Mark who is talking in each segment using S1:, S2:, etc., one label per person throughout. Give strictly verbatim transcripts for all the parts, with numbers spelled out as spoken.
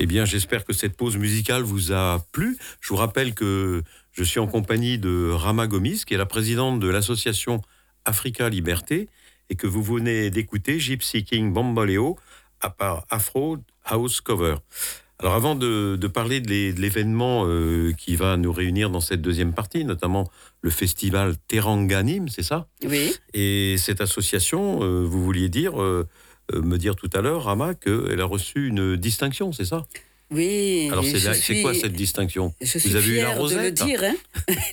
S1: Eh bien, j'espère que cette pause musicale vous a plu. Je vous rappelle que je suis en compagnie de Rama Gomis, qui est la présidente de l'association Africa Liberté, et que vous venez d'écouter Gypsy King Bamboleo à part Afro House Cover. Alors, avant de, de parler de, les, de l'événement euh, qui va nous réunir dans cette deuxième partie, notamment le festival Teranga Nîmes, c'est ça ?
S2: Oui.
S1: Et cette association, euh, vous vouliez dire... Euh, me dire tout à l'heure, Rama, qu'elle a reçu une distinction, c'est ça ?
S2: Oui.
S1: Alors, c'est, la,
S2: suis,
S1: c'est quoi cette distinction ?
S2: Je suis
S1: Vous avez eu la
S2: fière
S1: rosette,
S2: de le dire. Hein.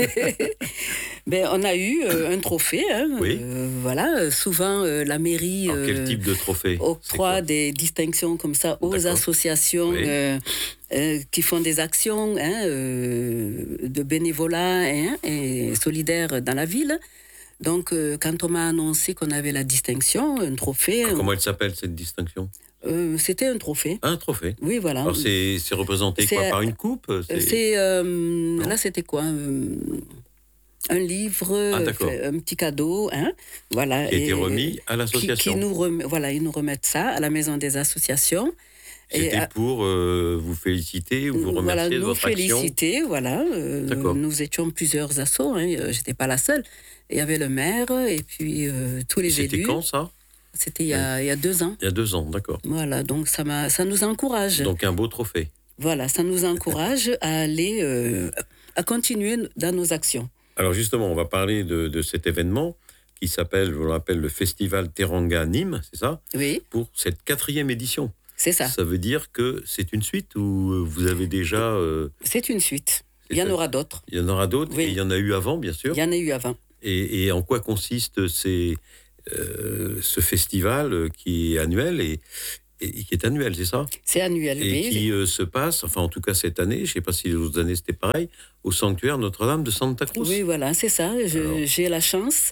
S2: ben, on a eu euh, un trophée. Hein,
S1: oui.
S2: Euh, voilà, souvent, euh, la mairie
S1: Alors, quel type de trophée ?
S2: octroie des distinctions comme ça aux D'accord. associations oui. euh, euh, qui font des actions hein, euh, de bénévolat hein, et solidaire dans la ville. Donc, euh, quand on m'a annoncé qu'on avait la distinction, un trophée...
S1: Comment elle s'appelle, cette distinction ?
S2: euh, C'était un trophée.
S1: Un trophée ?
S2: Oui, voilà.
S1: Alors, c'est, c'est représenté c'est, quoi, par une coupe ?
S2: C'est, c'est euh, Là, c'était quoi euh, un livre,
S1: ah,
S2: euh, un petit cadeau, hein, voilà.
S1: Qui a été remis à l'association.
S2: Qui, qui nous remet, voilà, ils nous remettent ça à la maison des associations.
S1: C'était et, pour euh, vous féliciter ou vous remercier
S2: voilà,
S1: de votre action.
S2: Nous féliciter, voilà. Euh, nous étions plusieurs assos, hein, j'étais pas la seule. Il y avait le maire et puis euh, tous les
S1: C'était
S2: élus.
S1: C'était quand ça ?
S2: C'était il y, a, il y a deux ans.
S1: Il y a deux ans, d'accord.
S2: Voilà, donc ça, m'a, ça nous encourage.
S1: Donc un beau trophée.
S2: Voilà, ça nous encourage à aller, euh, à continuer dans nos actions.
S1: Alors justement, on va parler de, de cet événement qui s'appelle, je le rappelle, le Festival Teranga Nîmes, c'est ça ?
S2: Oui.
S1: Pour cette quatrième édition.
S2: C'est ça.
S1: Ça veut dire que c'est une suite ou vous avez déjà... Euh...
S2: C'est une suite. C'est il y en aura d'autres.
S1: Il y en aura d'autres oui. Et il y en a eu avant, bien sûr.
S2: Il y en a eu avant.
S1: Et, et en quoi consiste ces, euh, ce festival qui est annuel et, et qui est annuel, c'est ça ?
S2: C'est annuel,
S1: et
S2: oui.
S1: Et qui euh, se passe, enfin en tout cas cette année, je ne sais pas si les autres années c'était pareil, au sanctuaire Notre-Dame de Santa Cruz.
S2: Oui, voilà, c'est ça. Je, Alors... J'ai la chance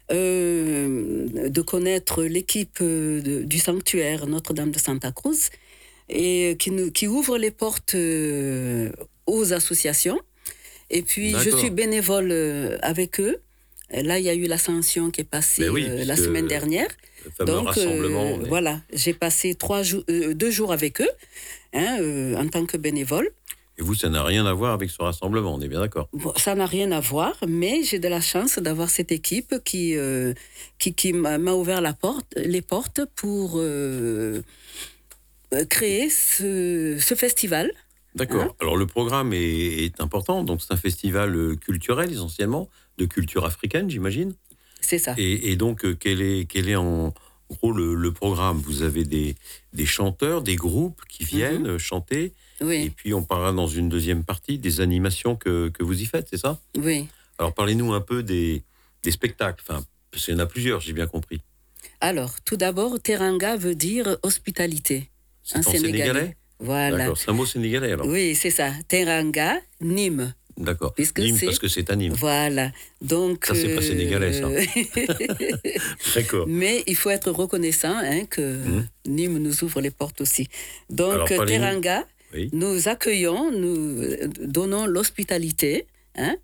S2: euh, de connaître l'équipe de, du sanctuaire Notre-Dame de Santa Cruz et qui, nous, qui ouvre les portes euh, aux associations. Et puis, D'accord. je suis bénévole euh, avec eux. Là, il y a eu l'ascension qui est passée oui, euh, la semaine dernière.
S1: Le fameux Donc, rassemblement.
S2: Euh, mais... Voilà, j'ai passé trois jours, euh, deux jours avec eux, hein, euh, en tant que bénévole.
S1: Et vous, ça n'a rien à voir avec ce rassemblement, on est bien d'accord ?
S2: Bon, ça n'a rien à voir, mais j'ai de la chance d'avoir cette équipe qui, euh, qui, qui m'a, m'a ouvert la porte, les portes pour euh, créer ce, ce festival.
S1: D'accord. Hein ? Alors, le programme est, est important. Donc, c'est un festival culturel, essentiellement, de culture africaine, j'imagine.
S2: C'est ça.
S1: Et, et donc, quel est, quel est en gros le, le programme ? Vous avez des, des chanteurs, des groupes qui viennent mm-hmm. chanter.
S2: Oui.
S1: Et puis, on parlera dans une deuxième partie des animations que, que vous y faites, c'est ça ?
S2: Oui.
S1: Alors, parlez-nous un peu des, des spectacles. Enfin, parce qu'il y en a plusieurs, j'ai bien compris.
S2: Alors, tout d'abord, Teranga veut dire hospitalité.
S1: C'est en, en sénégalais, sénégalais
S2: Voilà.
S1: D'accord, c'est un mot sénégalais alors.
S2: Oui, c'est ça. Teranga, Nîmes.
S1: D'accord.
S2: Puisque
S1: Nîmes
S2: c'est...
S1: parce que c'est à Nîmes.
S2: Voilà. Donc,
S1: ça, c'est euh... pas sénégalais, ça. D'accord.
S2: Mais il faut être reconnaissant hein, que mmh. Nîmes nous ouvre les portes aussi. Donc, alors, Teranga, oui. nous accueillons, nous donnons l'hospitalité hein,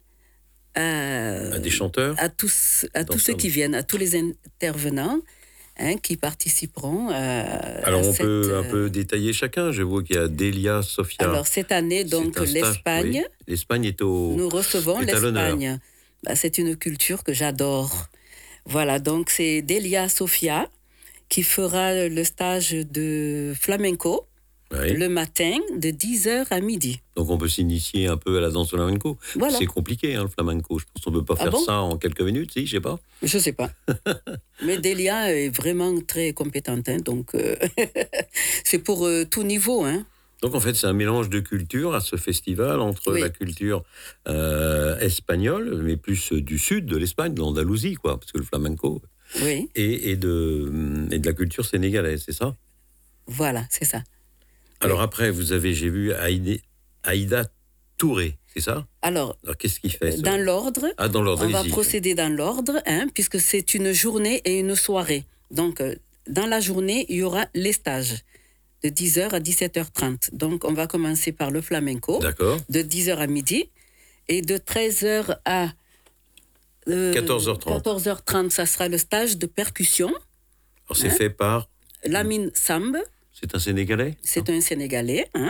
S2: à,
S1: à des chanteurs,
S2: à tous, à tous ceux qui viennent, à tous les intervenants. Hein, qui participeront à,
S1: Alors,
S2: à
S1: on
S2: cette...
S1: peut un peu détailler chacun. Je vois qu'il y a Delia, Sofia.
S2: Alors, cette année, donc, l'Espagne...
S1: Oui. L'Espagne est au...
S2: Nous recevons
S1: est
S2: l'Espagne. Bah, c'est une culture que j'adore. Voilà, donc c'est Delia Sofia qui fera le stage de flamenco oui. le matin de dix heures à midi.
S1: Donc, on peut s'initier un peu à la danse flamenco. Voilà. C'est compliqué, hein, le flamenco. Je pense qu'on ne peut pas
S2: ah
S1: faire
S2: bon
S1: ça en quelques minutes, si, je ne sais pas.
S2: Je ne sais pas. Mais Delia est vraiment très compétente. Hein, donc, euh, c'est pour euh, tout niveau. Hein.
S1: Donc, en fait, c'est un mélange de cultures à ce festival entre oui. la culture euh, espagnole, mais plus du sud de l'Espagne, de l'Andalousie, quoi, parce que le flamenco,
S2: oui.
S1: et, et, de, et de la culture sénégalaise, c'est ça ?
S2: Voilà, c'est ça.
S1: Alors oui. après, vous avez, j'ai vu Aïda, Aïda Touré, c'est ça ?
S2: Alors,
S1: Alors, qu'est-ce qu'il fait ce...
S2: Dans l'ordre,
S1: ah, dans l'ordre,
S2: on
S1: allez-y.
S2: va procéder dans l'ordre, hein, puisque c'est une journée et une soirée. Donc, euh, dans la journée, il y aura les stages de dix heures à dix-sept heures trente. Donc, on va commencer par le flamenco,
S1: D'accord.
S2: de dix heures à midi, et de treize heures à euh,
S1: quatorze heures trente.
S2: quatorze heures trente, ça sera le stage de percussion.
S1: Alors, c'est hein, fait par...
S2: Lamine Samb.
S1: C'est un Sénégalais ?
S2: C'est un Sénégalais, hein,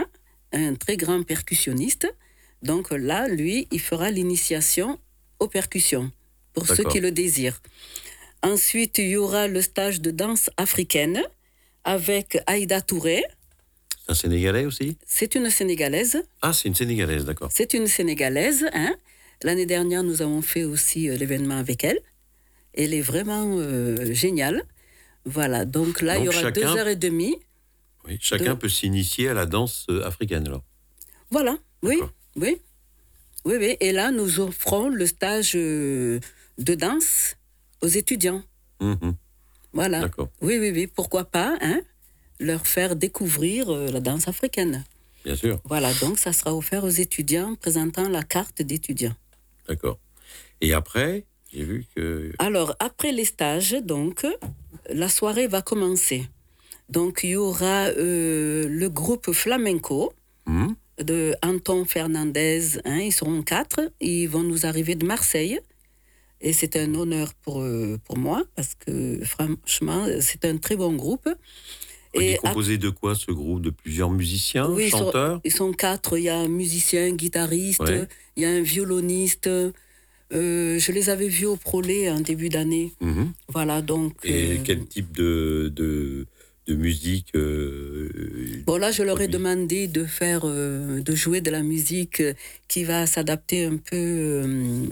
S2: un très grand percussionniste. Donc là, lui, il fera l'initiation aux percussions, pour D'accord. ceux qui le désirent. Ensuite, il y aura le stage de danse africaine avec Aïda Touré.
S1: C'est un Sénégalais aussi ?
S2: C'est une Sénégalaise.
S1: Ah, c'est une Sénégalaise, d'accord.
S2: C'est une Sénégalaise. Hein. L'année dernière, nous avons fait aussi euh, l'événement avec elle. Elle est vraiment euh, géniale. Voilà, donc là, donc, il y aura chacun, deux heures et demie.
S1: Oui, chacun de... peut s'initier à la danse africaine, alors.
S2: Voilà, oui, oui, oui, oui. Et là, nous offrons le stage euh, de danse aux étudiants.
S1: Mmh.
S2: Voilà.
S1: D'accord.
S2: Oui, oui, oui. Pourquoi pas, hein, leur faire découvrir euh, la danse africaine.
S1: Bien sûr.
S2: Voilà, donc ça sera offert aux étudiants présentant la carte d'étudiant.
S1: D'accord. Et après, j'ai vu que...
S2: Alors, après les stages, donc, la soirée va commencer. Donc, il y aura euh, le groupe flamenco
S1: mmh.
S2: de Anton Fernandez. Hein, ils seront quatre. Ils vont nous arriver de Marseille. Et c'est un honneur pour, euh, pour moi, parce que franchement, c'est un très bon groupe.
S1: Et il est composé de quoi, ce groupe ? De plusieurs musiciens,
S2: oui,
S1: chanteurs ?
S2: ils sont, ils sont quatre. Il y a un musicien, guitariste, ouais. Il y a un violoniste. Euh, je les avais vus au Prolet en début d'année.
S1: Mmh.
S2: Voilà, donc...
S1: Et
S2: euh,
S1: quel type de, de, de musique euh,
S2: Bon, là, je leur ai demandé de faire, euh, de jouer de la musique qui va s'adapter un peu... Euh,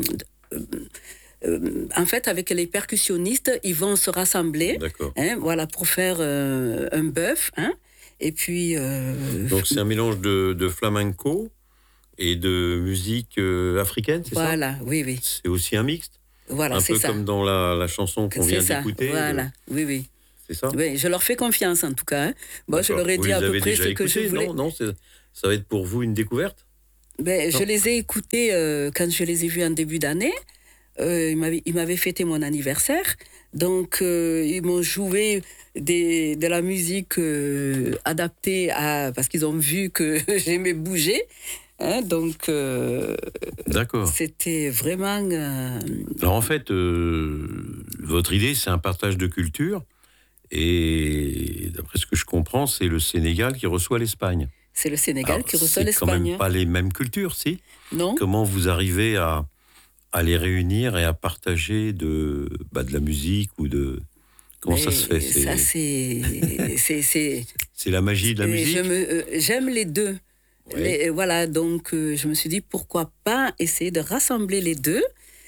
S2: euh, en fait, avec les percussionnistes, ils vont se rassembler, hein, voilà, pour faire euh, un bœuf, hein, et puis... Euh,
S1: donc, c'est un mélange de, de flamenco et de musique euh, africaine, c'est
S2: voilà,
S1: ça ?
S2: Voilà, oui, oui.
S1: C'est aussi un mixte ?
S2: Voilà,
S1: un
S2: c'est
S1: peu
S2: ça.
S1: Comme dans la, la chanson qu'on
S2: c'est
S1: vient
S2: ça.
S1: d'écouter.
S2: Voilà,
S1: euh...
S2: oui, oui.
S1: C'est ça ?
S2: Oui, je leur fais confiance, en tout cas. Hein. Bon, je leur ai
S1: vous
S2: dit à peu près ce
S1: écoutés,
S2: que je voulais.
S1: Non, non, c'est, ça va être pour vous une découverte ?
S2: Ben, je les ai écoutés euh, quand je les ai vus en début d'année. Euh, ils, m'avaient, ils m'avaient fêté mon anniversaire. Donc, euh, ils m'ont joué des, de la musique euh, adaptée à... Parce qu'ils ont vu que j'aimais bouger. Hein, donc, euh,
S1: D'accord.
S2: C'était vraiment... Euh...
S1: Alors, en fait, euh, votre idée, c'est un partage de culture. Et d'après ce que je comprends, c'est le Sénégal qui reçoit l'Espagne.
S2: C'est le Sénégal Alors, qui reçoit l'Espagne.
S1: C'est quand même pas les mêmes cultures, si ?
S2: Non.
S1: Comment vous arrivez à, à les réunir et à partager de, bah, de la musique ou de... Comment Mais ça se fait c'est...
S2: Ça, c'est... c'est, c'est...
S1: c'est la magie de la musique.
S2: Je me, euh, J'aime les deux. Oui. Les, voilà, donc euh, je me suis dit, pourquoi pas essayer de rassembler les deux.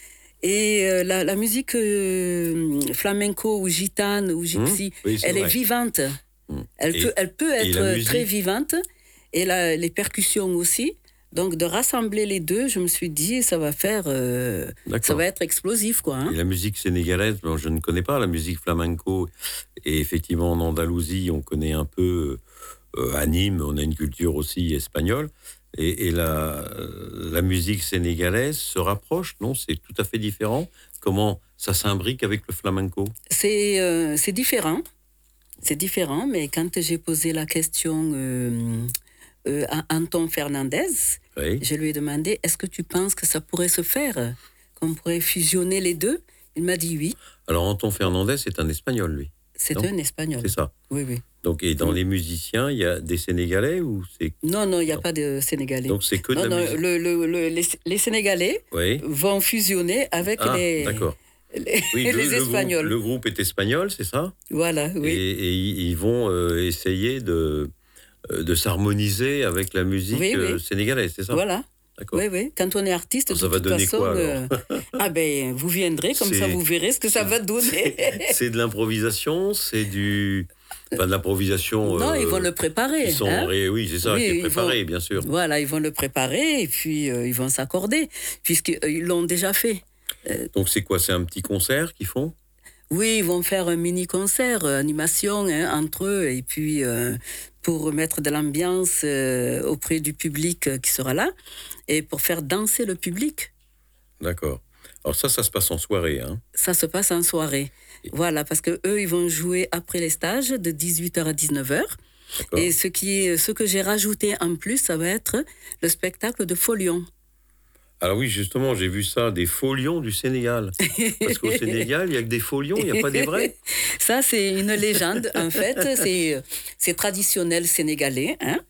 S2: Et euh, la, la musique euh, flamenco ou gitane ou gypsy, mmh, oui, elle vrai. est vivante. Mmh. Elle, peut, elle peut être très vivante. Et la, les percussions aussi. Donc, de rassembler les deux, je me suis dit, ça va faire... Euh, ça va être explosif, quoi. Hein.
S1: Et la musique sénégalaise, bon, je ne connais pas la musique flamenco. Et effectivement, en Andalousie, on connaît un peu... Euh, à Nîmes, on a une culture aussi espagnole. Et, et la, la musique sénégalaise se rapproche, non ? C'est tout à fait différent. Comment ça s'imbrique avec le flamenco ?
S2: C'est, euh, c'est différent. C'est différent, mais quand j'ai posé la question euh, euh, à Anton Fernandez, oui. Je lui ai demandé, est-ce que tu penses que ça pourrait se faire ? Qu'on pourrait fusionner les deux ? Il m'a dit oui.
S1: Alors Anton Fernandez, c'est un Espagnol, lui.
S2: C'est non ? un Espagnol.
S1: C'est ça.
S2: Oui, oui.
S1: Donc, et dans
S2: oui.
S1: les musiciens, il y a des Sénégalais ou c'est...
S2: Non, non, il n'y a non. pas de Sénégalais.
S1: Donc, c'est que de
S2: non,
S1: la
S2: non,
S1: musique.
S2: Le, le, le, les, les Sénégalais oui. vont fusionner avec
S1: ah,
S2: les,
S1: d'accord.
S2: les,
S1: oui,
S2: les
S1: le,
S2: Espagnols.
S1: Le groupe, le groupe est espagnol, c'est ça ?
S2: Voilà, oui.
S1: Et, et ils vont euh, essayer de, de s'harmoniser avec la musique oui, oui. sénégalaise, c'est ça ?
S2: Voilà. D'accord. Oui, oui. Quand on est artiste,
S1: ça
S2: de
S1: va
S2: toute
S1: donner
S2: façon,
S1: quoi,
S2: euh, ah ben, vous viendrez, comme c'est, ça vous verrez ce que ça va donner.
S1: C'est de l'improvisation, c'est du... Enfin, de l'improvisation...
S2: Non,
S1: euh,
S2: ils vont le préparer.
S1: Ils sont
S2: hein
S1: ré... Oui, c'est ça,
S2: oui,
S1: qui est préparé,
S2: vont...
S1: bien sûr.
S2: Voilà, ils vont le préparer et puis euh, ils vont s'accorder, puisqu'ils l'ont déjà fait.
S1: Euh... Donc, c'est quoi ? C'est un petit concert qu'ils font ?
S2: Oui, ils vont faire un mini-concert, euh, animation hein, entre eux, et puis euh, pour mettre de l'ambiance euh, auprès du public euh, qui sera là, et pour faire danser le public.
S1: D'accord. Alors ça, ça se passe en soirée, hein ?
S2: Ça se passe en soirée. Et... Voilà, parce que eux, ils vont jouer après les stages de dix-huit heures à dix-neuf heures. D'accord. Et ce, qui est, ce que j'ai rajouté en plus, ça va être le spectacle de Folion.
S1: Alors oui, justement, j'ai vu ça, des folions du Sénégal. Parce qu'au Sénégal, il n'y a que des folions, il n'y a pas des vrais.
S2: Ça, c'est une légende, en fait. C'est, c'est traditionnel sénégalais. Hein.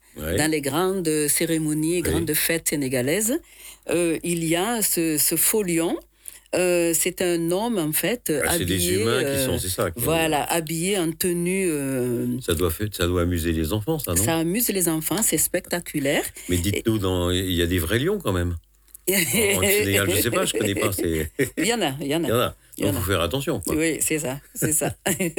S2: ouais. dans les grandes cérémonies, oui. grandes fêtes sénégalaises, euh, il y a ce, ce faux lion. Euh, c'est un homme en fait
S1: ah,
S2: habillé.
S1: C'est des humains qui sont, c'est ça. Qui
S2: voilà, ont... habillé en tenue. Euh...
S1: Ça doit faire, ça doit amuser les enfants, ça non?
S2: Ça amuse les enfants, c'est spectaculaire.
S1: Mais dites-nous, Et... dans... il y a des vrais lions quand même. En Sénégal, je ne sais pas, je ne connais pas. C'est...
S2: il y en a, il y en a.
S1: Il y en a. Donc, il faut faire attention. Quoi.
S2: Oui, c'est ça, c'est ça.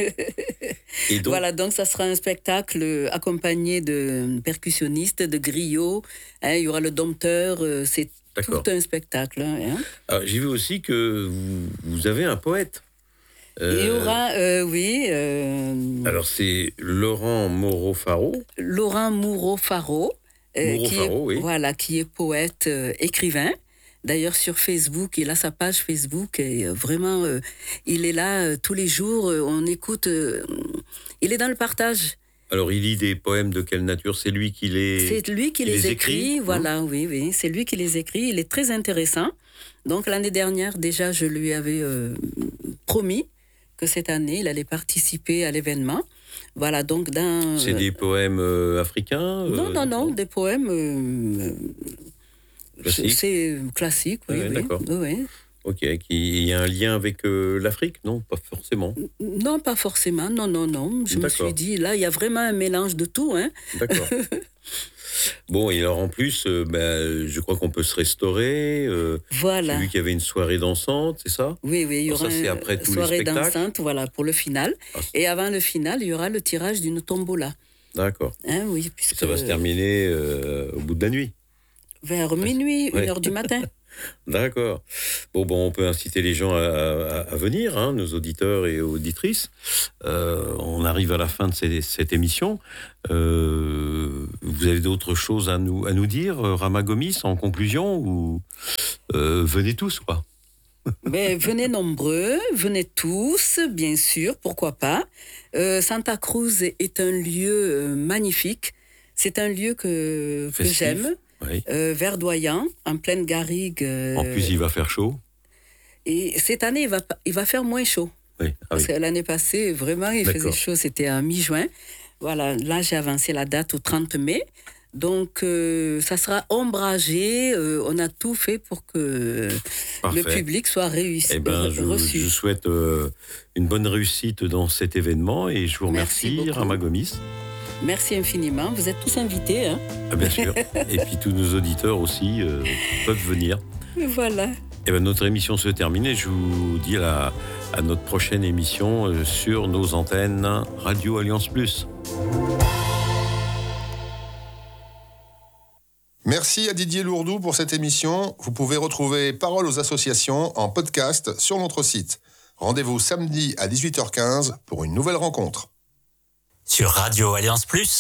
S2: Et donc... Voilà, donc ça sera un spectacle accompagné de percussionnistes, de griots. Hein, il y aura le dompteur, c'est D'accord. tout un spectacle. Hein.
S1: Alors, j'ai vu aussi que vous, vous avez un poète.
S2: Euh... Il y aura, euh, oui... Euh...
S1: Alors, c'est Laurent Moreau-Faro.
S2: Laurent Moreau-Faro. Euh,
S1: Moreau
S2: qui
S1: Faro,
S2: est,
S1: oui.
S2: Voilà, qui est poète, euh, écrivain. D'ailleurs, sur Facebook, il a sa page Facebook et euh, vraiment, euh, il est là euh, tous les jours. Euh, on écoute. Euh, il est dans le partage.
S1: Alors, il lit des poèmes de quelle nature? C'est lui qui les
S2: C'est lui qui, qui les, les écrit. écrit voilà, hein? oui, oui. C'est lui qui les écrit. Il est très intéressant. Donc, l'année dernière, déjà, je lui avais euh, promis que cette année, il allait participer à l'événement. Voilà, donc dans...
S1: C'est des poèmes euh, africains
S2: Non, euh, non, non, des poèmes... Euh,
S1: classiques.
S2: C'est classique, oui.
S1: Ouais,
S2: oui.
S1: D'accord.
S2: Oui.
S1: Ok, il y a un lien avec euh, l'Afrique? Non, pas forcément.
S2: Non, pas forcément, non, non, non. Je D'accord. me suis dit, là, il y a vraiment un mélange de tout. Hein.
S1: D'accord. Bon, et alors en plus, euh, bah, je crois qu'on peut se restaurer. Euh,
S2: voilà.
S1: J'ai vu qu'il y avait une soirée dansante, c'est ça?
S2: Oui, oui, il y aura
S1: alors, ça, c'est après
S2: une
S1: tous
S2: soirée
S1: les spectacles.
S2: dansante, voilà, pour le final. Ah, et avant le final, il y aura le tirage d'une tombola.
S1: D'accord.
S2: Hein, oui, puisque...
S1: Ça va se terminer euh, au bout de la nuit.
S2: Vers minuit,
S1: ouais.
S2: une heure du matin.
S1: D'accord. Bon, bon, on peut inciter les gens à, à, à venir, hein, nos auditeurs et auditrices. Euh, on arrive à la fin de ces, cette émission. Euh, vous avez d'autres choses à nous, à nous dire, Rama Gomis, en conclusion, ou euh, venez tous, quoi.
S2: Mais venez nombreux, venez tous, bien sûr, pourquoi pas. Euh, Santa Cruz est un lieu magnifique. C'est un lieu que, que j'aime. Oui. Euh, verdoyant, en pleine garrigue. Euh,
S1: en plus, il va faire chaud.
S2: Et cette année, il va, il va faire moins chaud.
S1: Oui. Ah,
S2: Parce
S1: oui.
S2: que l'année passée, vraiment, il D'accord. faisait chaud. C'était à mi-juin. Voilà, là, j'ai avancé la date au trente mai. Donc, euh, ça sera ombragé. Euh, on a tout fait pour que Parfait. le public soit réussi.
S1: Eh ben, je, reçu. je souhaite euh, une bonne réussite dans cet événement et je vous remercie, Rama Gomis.
S2: Merci infiniment. Vous êtes tous invités. Hein
S1: ah, bien sûr. Et puis tous nos auditeurs aussi euh, peuvent venir.
S2: Voilà.
S1: Et ben, notre émission se termine et je vous dis à, à notre prochaine émission euh, sur nos antennes Radio Alliance Plus.
S3: Merci à Didier Lourdou pour cette émission. Vous pouvez retrouver Paroles aux associations en podcast sur notre site. Rendez-vous samedi à dix-huit heures quinze pour une nouvelle rencontre.
S4: Sur Radio Alliance Plus,